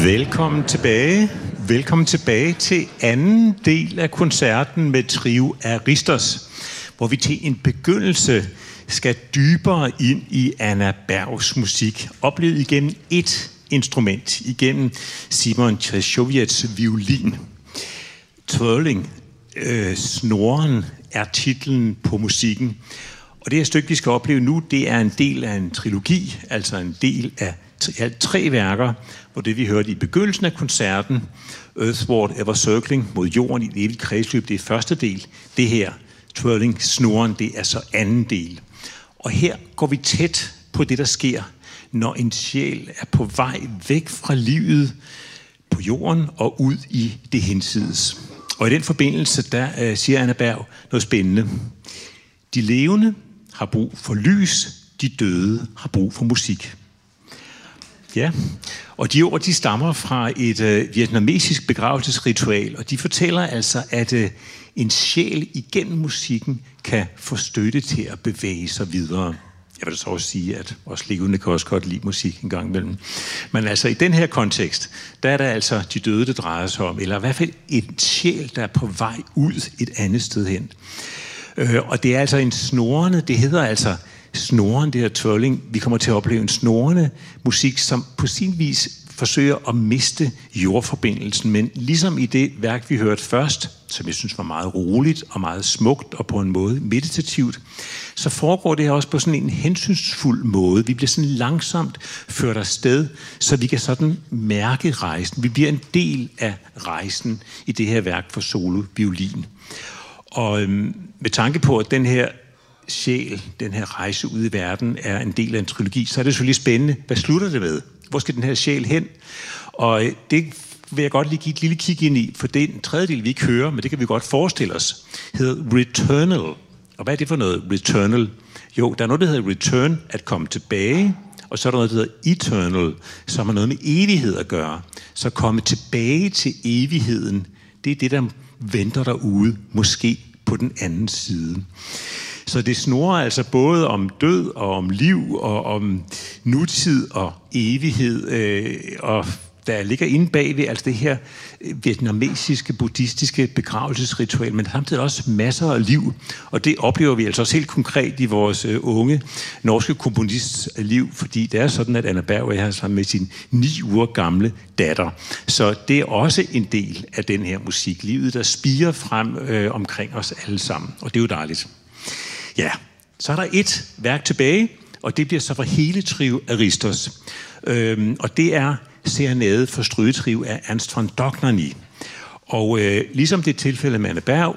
Velkommen tilbage. Velkommen tilbage til anden del af koncerten med Trio Aristos, hvor vi til en begyndelse skal dybere ind i Anna Bergs musik, oplevet igennem et instrument, igennem Simon Treszkowiecz violin. Twirling, snoren, er titlen på musikken. Og det her stykke, vi skal opleve nu, det er en del af en trilogi, altså en del af tre værker, hvor det vi hørte i begyndelsen af koncerten, Earthward Ever Circling, mod jorden i et evigt kredsløb, det er første del. Det her, Twirling, snoren, det er så anden del. Og her går vi tæt på det, der sker, når en sjæl er på vej væk fra livet på jorden og ud i det hinsides. Og i den forbindelse, der siger Anna Berg noget spændende. De levende har brug for lys, de døde har brug for musik. Ja, og de ord, de stammer fra et vietnamesisk begravelsesritual, og de fortæller altså, at en sjæl igennem musikken kan få støtte til at bevæge sig videre. Jeg vil så også sige, at os levende kan også godt lide musik en gang imellem. Men altså i den her kontekst, der er der altså de døde, det drejer sig om, eller i hvert fald en sjæl, der er på vej ud et andet sted hen. Og det er altså en snorende, det hedder altså snoren, det her twirling. Vi kommer til at opleve en snorende musik, som på sin vis forsøger at miste jordforbindelsen, men ligesom i det værk, vi hørte først, som jeg synes var meget roligt og meget smukt og på en måde meditativt, så foregår det her også på sådan en hensynsfuld måde. Vi bliver sådan langsomt ført afsted, så vi kan sådan mærke rejsen. Vi bliver en del af rejsen i det her værk for solo-violin. Og med tanke på, at den her sjæl, den her rejse ud i verden, er en del af en trilogi, så er det selvfølgelig spændende. Hvad slutter det med? Hvor skal den her sjæl hen? Og det vil jeg godt lige give et lille kig ind i, for det er en tredjedel, vi ikke hører, men det kan vi godt forestille os, hedder Returnal. Og hvad er det for noget, Returnal? Jo, der er noget, der hedder Return, at komme tilbage, og så er der noget, der hedder Eternal, som har noget med evighed at gøre. Så komme tilbage til evigheden, det er det, der venter derude, måske på den anden side. Så det snorer altså både om død og om liv og om nutid og evighed, og der ligger inde bagved altså det her vietnamesiske, buddhistiske begravelsesritual, men samtidig også masser af liv, og det oplever vi altså også helt konkret i vores unge norske komponists liv, fordi det er sådan, at Anna Berg er her sammen med sin 9 uger gamle datter. Så det er også en del af den her musik, livet, der spirer frem omkring os alle sammen, og det er jo dejligt. Ja, så er der et værk tilbage, og det bliver så for hele Trio Aristos. Og det er Serenade for strygetrio af Ernst von Dohnanyi. Og ligesom det tilfælde med Anna Berg,